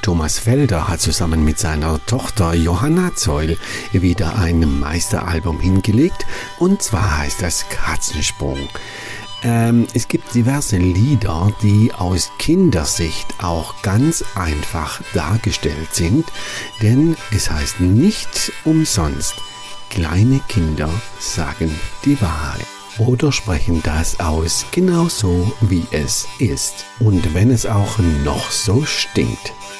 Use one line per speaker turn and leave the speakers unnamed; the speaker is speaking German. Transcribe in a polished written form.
Thomas Felder hat zusammen mit seiner Tochter Johanna Zeul wieder ein Meisteralbum hingelegt, und zwar heißt das Katzensprung. Es gibt diverse Lieder, die aus Kindersicht auch ganz einfach dargestellt sind, denn es heißt nicht umsonst, kleine Kinder sagen die Wahrheit oder sprechen das aus, genauso wie es ist. Und wenn es auch noch so stinkt.